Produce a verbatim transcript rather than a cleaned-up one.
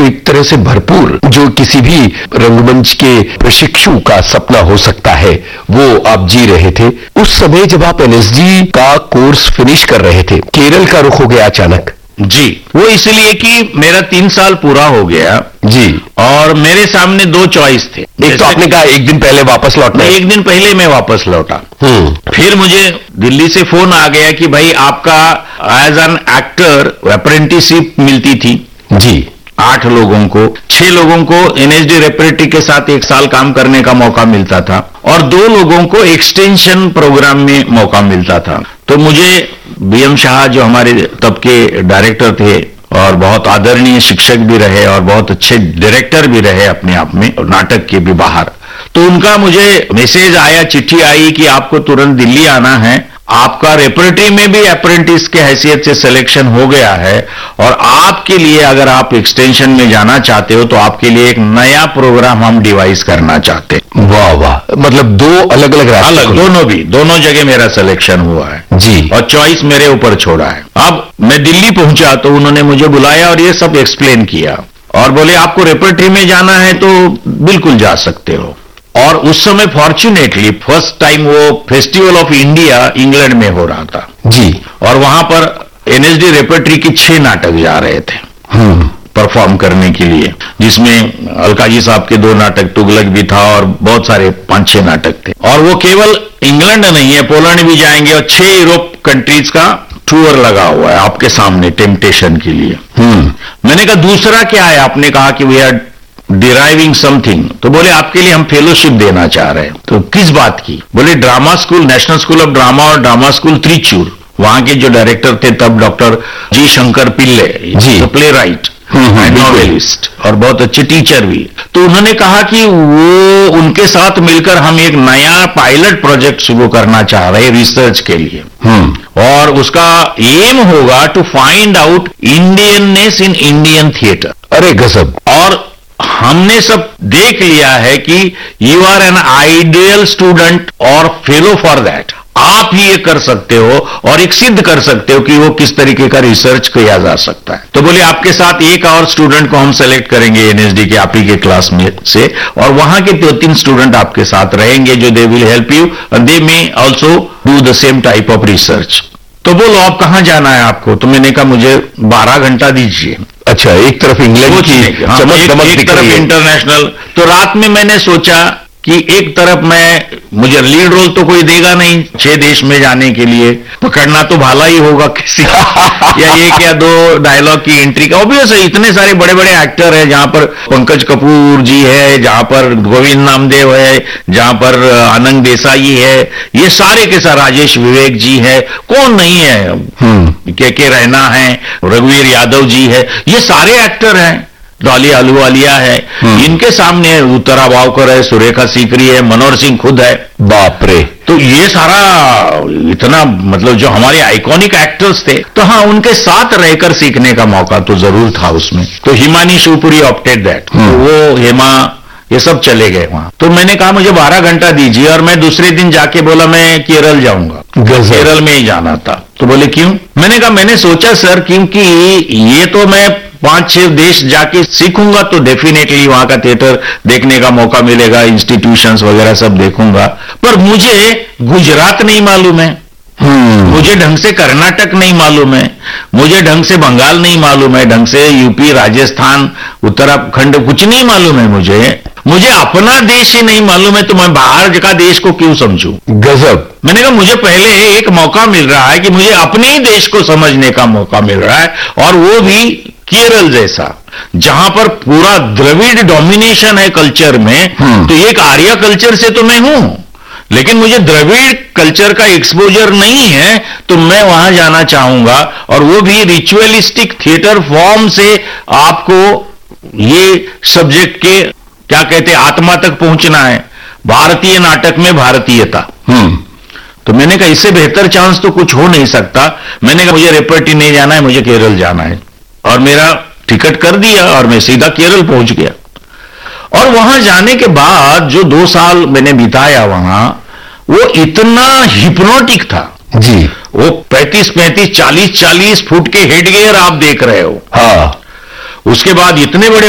एक तरह से भरपूर, जो किसी भी रंगमंच के प्रशिक्षु का सपना हो सकता है, वो आप जी रहे थे। उस समय जब आप एनएसडी का कोर्स फिनिश कर रहे थे, केरल का रुख हो गया अचानक। जी, वो इसलिए कि मेरा तीन साल पूरा हो गया जी, और मेरे सामने दो चॉइस थे। एक तो आपने कहा एक दिन पहले वापस लौटना, एक दिन पहले मैं वापस लौटा। हम्म फिर मुझे दिल्ली से फोन आ गया कि भाई आपका एज एन एक्टर अप्रेंटिसशिप मिलती थी जी, आठ लोगों को, छह लोगों को एनएसडी रेपरेटरी के साथ एक साल काम करने का मौका मिलता था और दो लोगों को एक्सटेंशन प्रोग्राम में मौका मिलता था। तो मुझे बीएम शाह जो हमारे तब के डायरेक्टर थे और बहुत आदरणीय शिक्षक भी रहे और बहुत अच्छे डायरेक्टर भी रहे अपने आप में, और नाटक के भी बाहर, तो उनका मुझे मैसेज आया, चिट्ठी आई कि आपको तुरंत दिल्ली आना है, आपका रेपरेटरी में भी अप्रेंटिस के हैसियत से सिलेक्शन हो गया है और आपके लिए अगर आप एक्सटेंशन में जाना चाहते हो तो आपके लिए एक नया प्रोग्राम हम डिवाइस करना चाहते हैं। वाह वाह, मतलब दो अलग अलग रास्ते, अलग दोनों भी, दोनों जगह मेरा सिलेक्शन हुआ है जी, और चॉइस मेरे ऊपर छोड़ा है। अब मैं दिल्ली पहुंचा तो उन्होंने मुझे बुलाया और ये सब एक्सप्लेन किया और बोले आपको रेपरेटरी में जाना है तो बिल्कुल जा सकते हो। और उस समय फॉर्चुनेटली फर्स्ट टाइम वो फेस्टिवल ऑफ इंडिया इंग्लैंड में हो रहा था जी, और वहां पर एनएसडी रेपरेटरी के छह नाटक जा रहे थे हम्म परफॉर्म करने के लिए, जिसमें अलकाजी साहब के दो नाटक, तुगलक भी था और बहुत सारे पांच छह नाटक थे। और वो केवल इंग्लैंड नहीं है, पोलैंड भी जाएंगे और छह यूरोप कंट्रीज का टूर लगा हुआ है आपके सामने टेम्पटेशन के लिए। हम्म मैंने कहा दूसरा क्या है? आपने कहा कि वी आर डिराइविंग समथिंग, तो बोले आपके लिए हम फेलोशिप देना चाह रहे हैं। तो किस बात की? बोले drama school, national school of drama और ड्रामा स्कूल त्रिचूर, वहां के जो डायरेक्टर थे तब डॉक्टर जी शंकर पिल्ले जी, तो play right hmm, and novelist और बहुत अच्छे टीचर भी, तो उन्होंने कहा कि वो उनके साथ मिलकर हम एक नया पायलट प्रोजेक्ट शुरू करना चाह रहे हैं रिसर्च के लिए, हम्म और उसका एम होगा to find out Indianness in Indian theatre. अरे गजब। और हमने सब देख लिया है कि you are an ideal student और फेलो फॉर दैट, आप ही ये कर सकते हो और एक सिद्ध कर सकते हो कि वो किस तरीके का रिसर्च किया जा सकता है। तो बोले आपके साथ एक और स्टूडेंट को हम सेलेक्ट करेंगे एनएसडी के आप ही के क्लास में से, और वहां के दो तीन स्टूडेंट आपके साथ रहेंगे जो they will help you and they may also do the same type of research. तो बोलो आप कहां जाना है आपको? तो मैंने कहा मुझे बारह घंटा दीजिए। अच्छा, एक तरफ इंग्लैंड की हाँ, चमक एक, दमक एक दिख तरफ रही है। इंटरनेशनल। तो रात में मैंने सोचा कि एक तरफ मैं, मुझे लीड रोल तो कोई देगा नहीं छह देश में जाने के लिए, पकड़ना तो भाला ही होगा किसी या एक या दो डायलॉग की एंट्री का। ऑब्वियस है, इतने सारे बड़े बड़े एक्टर हैं, जहां पर पंकज कपूर जी है, जहां पर गोविंद नामदेव है, जहां पर आनंद देसाई है, ये सारे के सारे, राजेश विवेक जी है, कौन नहीं है, के के रैना है, रघुवीर यादव जी है, ये सारे एक्टर हैं, डॉली आलूवालिया है, इनके सामने उत्तरा वावकर है, सुरेखा सीकरी है, मनोहर सिंह खुद है। बाप रे। तो ये सारा इतना, मतलब जो हमारे आइकॉनिक एक्टर्स थे, तो हाँ उनके साथ रहकर सीखने का मौका तो जरूर था उसमें। तो हिमानी शिवपुरी ऑप्टेड दैट, तो वो हेमा ये सब चले गए वहां। तो मैंने कहा मुझे बारह घंटा दीजिए, और मैं दूसरे दिन जाके बोला मैं केरल जाऊंगा, केरल में ही जाना था। तो बोले क्यों? मैंने कहा मैंने सोचा सर क्योंकि ये तो मैं पांच छह देश जाके सीखूंगा तो डेफिनेटली वहां का थिएटर देखने का मौका मिलेगा, इंस्टीट्यूशंस वगैरह सब देखूंगा, पर मुझे गुजरात नहीं मालूम है, मुझे ढंग से कर्नाटक नहीं मालूम है, मुझे ढंग से बंगाल नहीं मालूम है, ढंग से यूपी, राजस्थान, उत्तराखंड कुछ नहीं मालूम है, मुझे मुझे अपना देश ही नहीं मालूम है, तो मैं बाहर का देश को क्यों समझूं? गजब। मैंने कहा मुझे पहले एक मौका मिल रहा है कि मुझे अपने ही देश को समझने का मौका मिल रहा है, और वो भी केरल जैसा, जहां पर पूरा द्रविड़ डोमिनेशन है कल्चर में। तो एक आर्य कल्चर से तो मैं हूं, लेकिन मुझे द्रविड़ कल्चर का एक्सपोजर नहीं है, तो मैं वहां जाना चाहूंगा, और वो भी रिचुअलिस्टिक थिएटर फॉर्म से आपको ये सब्जेक्ट के क्या कहते हैं आत्मा तक पहुंचना है, भारतीय नाटक में भारतीयता। तो मैंने कहा इससे बेहतर चांस तो कुछ हो नहीं सकता। मैंने कहा मुझे रेपरेटरी नहीं जाना है, मुझे केरल जाना है, और मेरा टिकट कर दिया और मैं सीधा केरल पहुंच गया। और वहां जाने के बाद जो दो साल मैंने बिताया वहां, वो इतना हिप्नोटिक था जी। वो पैंतीस पैंतीस चालीस चालीस फुट के हेड गियर आप देख रहे हो, हाँ, उसके बाद इतने बड़े